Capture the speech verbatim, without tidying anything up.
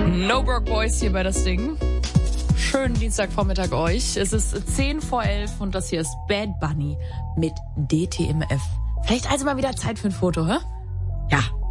No Broke Boys hier bei das Ding. Schönen Dienstagvormittag euch. Es ist zehn vor elf und das hier ist Bad Bunny mit D T M F. Vielleicht also mal wieder Zeit für ein Foto, hä? Ja.